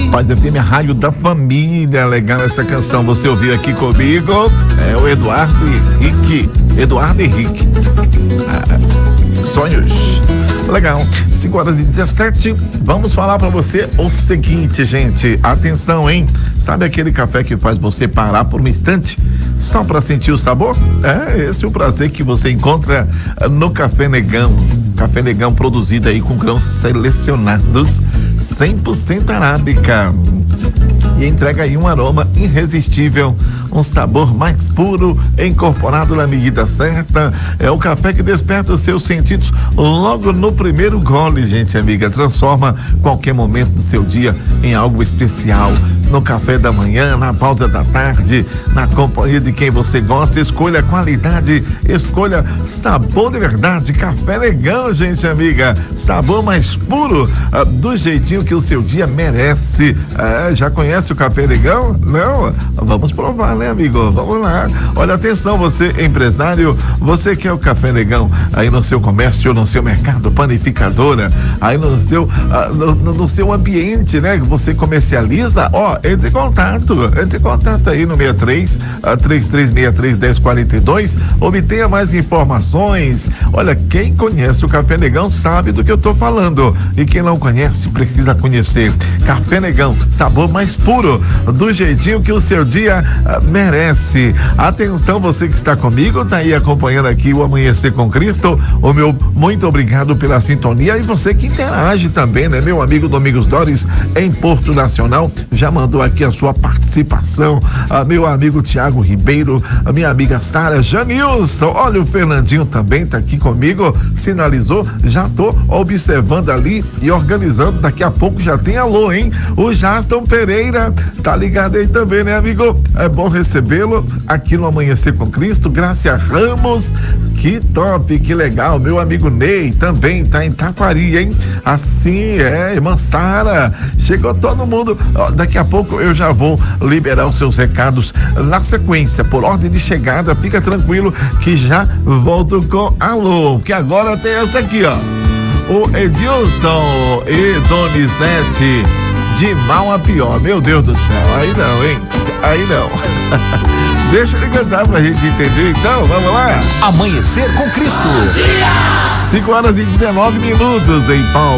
Paz FM, a rádio da família. Legal essa canção, você ouviu aqui comigo, é o Eduardo Henrique. Sonhos. Legal, 5h17, vamos falar pra você o seguinte, gente, atenção, hein? Sabe aquele café que faz você parar por um instante só pra sentir o sabor? Esse é o prazer que você encontra no Café Negão. Café Negão produzido aí com grãos selecionados 100% arábica. E entrega aí um aroma irresistível, um sabor mais puro, incorporado na medida certa. É o café que desperta os seus sentidos logo no primeiro gole, gente amiga. Transforma qualquer momento do seu dia em algo especial. No café da manhã, na pausa da tarde, na companhia de quem você gosta. Escolha qualidade, escolha sabor de verdade. Café Negão, gente amiga. Sabor mais puro, do jeitinho que o seu dia merece. Já conhece o Café Negão? Não? Vamos provar, né, amigo? Vamos lá. Olha, atenção, você empresário, você quer o Café Negão aí no seu comércio, no seu mercado, panificadora, aí no seu ambiente, né? Que você comercializa, entre em contato aí no 63-3363-1042, obtenha mais informações. Olha, quem conhece o Café Negão sabe do que eu tô falando, e quem não conhece precisa conhecer. Café Negão, sabor mais puro, do jeitinho que o seu dia merece. Atenção, você que está comigo, tá aí acompanhando aqui o Amanhecer com Cristo, o meu muito obrigado pela sintonia, e você que interage também, né? Meu amigo Domingos Doris em Porto Nacional já mandou aqui a sua participação, meu amigo Tiago Ribeiro, a minha amiga Sara Janilson, olha, o Fernandinho também tá aqui comigo, sinalizou, já tô observando ali e organizando, daqui a pouco já tem alô, hein? O Jaston Pereira tá ligado aí também, né, amigo? É bom recebê-lo aqui no Amanhecer com Cristo. Graça Ramos, que top, que legal. Meu amigo Ney também tá em Taquari, hein? Assim irmã Sara, chegou todo mundo. Daqui a pouco eu já vou liberar os seus recados na sequência, por ordem de chegada. Fica tranquilo que já volto com alô, que agora tem essa aqui, o Edilson e Donizete, de mal a pior. Meu Deus do céu, aí não, hein? Aí não. Deixa ele cantar pra gente entender, então, vamos lá. Amanhecer com Cristo. 5h19 em Palmas.